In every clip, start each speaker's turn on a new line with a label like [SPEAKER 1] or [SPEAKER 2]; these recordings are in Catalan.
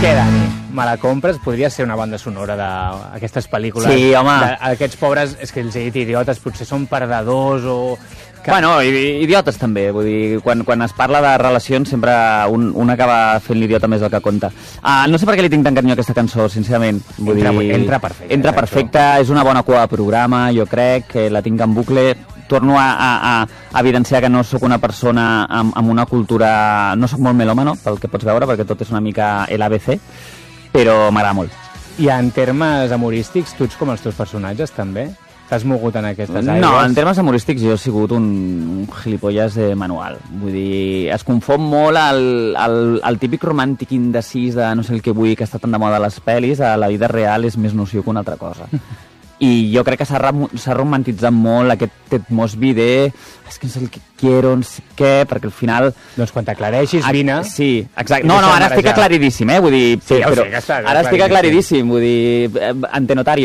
[SPEAKER 1] Què, Dani? Me la compres? Podria ser una banda sonora d'aquestes pel·lícules.
[SPEAKER 2] Sí, home.
[SPEAKER 1] Aquests pobres, és que els he dit idiotes, potser són perdedors o...
[SPEAKER 2] Bueno, idiotes també, vull dir, quan es parla de relacions sempre un acaba fent l'idiota més del que compta. No sé per què li tinc tan carinyo a aquesta cançó, sincerament.
[SPEAKER 1] Entra perfecte.
[SPEAKER 2] Entra perfecte, és una bona cua de programa, jo crec, que la tinc en bucle. Torno a evidenciar que no sóc una persona amb una cultura... No sóc molt melòmano, pel que pots veure, perquè tot és una mica l'ABC, però m'agrada molt.
[SPEAKER 1] I en termes humorístics, tu ets com els teus personatges, també? T'has mogut en aquestes aigües?
[SPEAKER 2] No, en termes humorístics jo he sigut un gilipolles de manual. Vull dir, es confon molt el típic romàntic indecis de no sé el que vull, que està tan de moda a les pel·lis, a la vida real és més noció que una altra cosa. I jo crec que s'ha romantitzat molt aquest Ted Mosby de és que no sé el que quiero, no sé què, perquè al final...
[SPEAKER 1] Doncs quan t'aclareixis, vine...
[SPEAKER 2] Sí, exacte. No, ara estic aclaridíssim, vull dir...
[SPEAKER 1] Sí, ja ho sé, que està
[SPEAKER 2] ara estic aclaridíssim, vull dir, ante notario.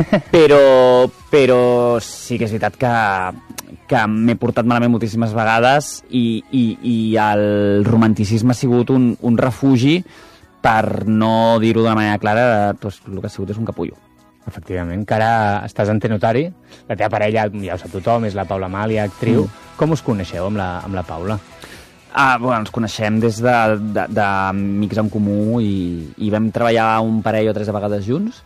[SPEAKER 2] Però sí que és veritat que m'he portat malament moltíssimes vegades i el romanticisme ha sigut un refugi per no dir-ho d'una manera clara, doncs el que ha sigut és un capullo.
[SPEAKER 1] Efectivament, que ara estàs en Tenotari, la teva parella, ja ho sap tothom, és la Paula Amàlia, actriu. Com us coneixeu amb la Paula?
[SPEAKER 2] Bueno, ens coneixem des d'amics en comú i vam treballar un parell o 3 vegades junts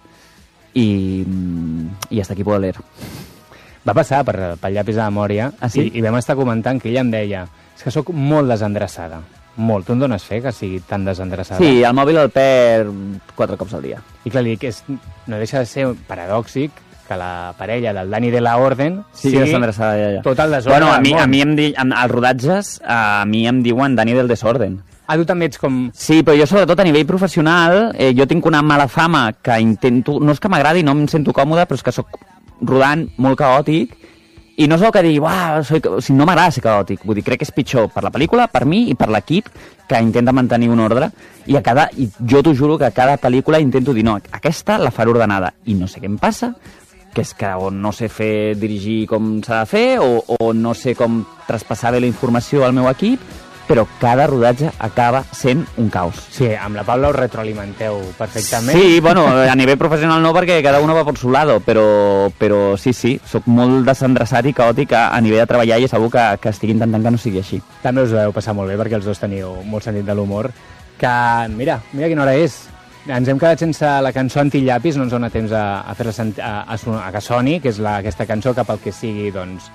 [SPEAKER 2] i hasta aquí puedo leer.
[SPEAKER 1] Va passar pel llapis de memòria i vam estar comentant que ella em deia és que sóc molt desendreçada. Molt. Tu em dones fe que sigui tan desendreçada?
[SPEAKER 2] Sí, el mòbil el perd 4 cops al dia.
[SPEAKER 1] I clar, dic, no deixa de ser paradòxic que la parella del Dani de la Orden sigui
[SPEAKER 2] desendreçada, ja.
[SPEAKER 1] Tot el desordre
[SPEAKER 2] del món. A mi als rodatges, a mi em diuen Dani del desorden.
[SPEAKER 1] Tu també ets com...
[SPEAKER 2] Sí, però jo sobretot a nivell professional, jo tinc una mala fama que intento... No és que m'agradi, no em sento còmode, però és que soc rodant molt caòtic. I no és el que digui, no m'agrada ser caòtic. Vull dir, crec que és pitjor per la pel·lícula, per mi i per l'equip, que intenta mantenir un ordre. I jo t'ho juro que a cada pel·lícula intento dir, no, aquesta la faré ordenada. I no sé què em passa, que és que o no sé dirigir com s'ha de fer, o no sé com traspassar bé la informació al meu equip, però cada rodatge acaba sent un caos.
[SPEAKER 1] Sí, amb la Paula us retroalimenteu perfectament.
[SPEAKER 2] Sí, bueno, a nivell professional no, perquè cada uno va per su lado, però sí, sóc molt desendreçat i caòtic a nivell de treballar i és segur que estic intentant que no sigui així.
[SPEAKER 1] També us ho deveu passar molt bé, perquè els dos teniu molt sentit de l'humor, que mira quina hora és. Ens hem quedat sense la cançó Antillapis, no ens dona temps a fer-la a que soni, que és aquesta cançó que pel que sigui, doncs,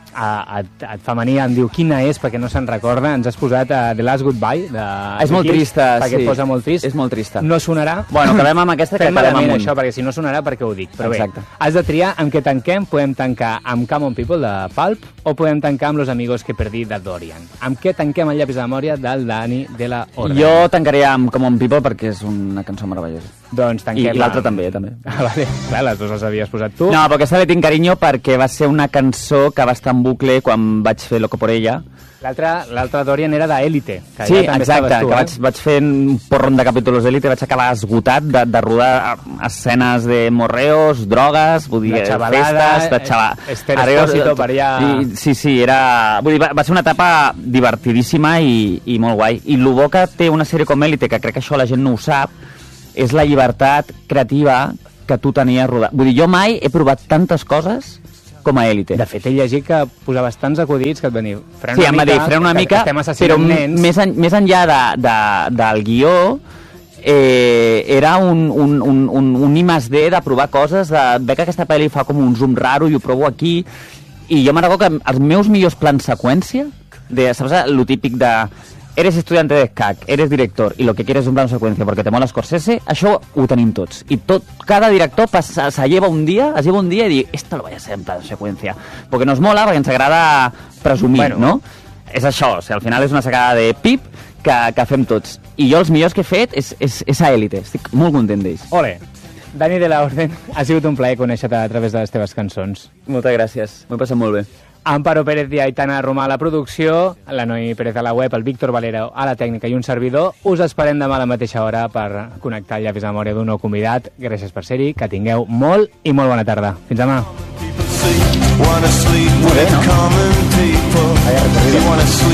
[SPEAKER 1] et fa mania, em diu quina és perquè no se'n recorda, ens has posat The Last Goodbye
[SPEAKER 2] és molt trista,
[SPEAKER 1] perquè et posa molt trist.
[SPEAKER 2] És molt trista.
[SPEAKER 1] No sonarà?
[SPEAKER 2] Bueno, acabem amb aquesta que acabem amunt.
[SPEAKER 1] Això, perquè si no sonarà, perquè ho dic. Però
[SPEAKER 2] exacte.
[SPEAKER 1] Bé, has de triar amb què tanquem. Podem tancar amb Come On People de Pulp o podem tancar amb Los Amigos que perdí de Dorian. Amb què tanquem el llapis de memòria del Dani de la Orden?
[SPEAKER 2] Jo tancaria amb Come On People perquè és una cançó meravellosa.
[SPEAKER 1] Doncs tanquem...
[SPEAKER 2] I l'altra també.
[SPEAKER 1] Vale. Clar, les dues les havies posat tu.
[SPEAKER 2] No, però aquesta li tinc carinyo perquè va ser una cançó que va estar en bucle quan vaig fer Loco por ella.
[SPEAKER 1] L'altra Dorian era d'Élite.
[SPEAKER 2] Sí, exacte, que vaig fer un porron de capítols d'Élite, vaig acabar esgotat de rodar escenes de morreos, drogues, vull dir, festes, de
[SPEAKER 1] Esther per allà...
[SPEAKER 2] Sí, era... Vull dir, va ser una etapa divertidíssima i molt guai. I el bo que té una sèrie com Élite, que crec que això la gent no ho sap, és la llibertat creativa que tu tenies rodant. Vull dir, jo mai he provat tantes coses com a Élite.
[SPEAKER 1] De fet, he llegit que posaves tants acudits que et venia
[SPEAKER 2] frena una mica, però més enllà del guió era un I+D de provar coses, de veure que aquesta pel·li fa com un zoom raro i ho provo aquí, i jo me'n recordo que els meus millors plans seqüència, saps el típic de eres estudiante de SCAC, eres director y lo que quieres es un plano secuencia porque te mola Scorsese, això ho tenim tots. I cada director se lleva un dia i diu, esto lo voy a hacer en plano secuencia, porque nos mola, perquè ens agrada presumir, no? És això, o sigui, al final és una sacada de pip que fem tots. I jo els millors que he fet és a Élite, estic molt content d'ells.
[SPEAKER 1] Ole! Dani de la Orden, ha sigut un plaer conèixer-te a través de les teves cançons.
[SPEAKER 2] Moltes gràcies, m'ho he passat molt bé.
[SPEAKER 1] Amparo Pérez i Aitana Romà a la producció, la Noemi Pérez a la web, el Víctor Valero a la tècnica i un servidor. Us esperem demà a la mateixa hora per connectar el llapis de memòria d'un nou convidat. Gràcies per ser-hi, que tingueu molt i molt bona tarda. Fins demà. Molt bé, no?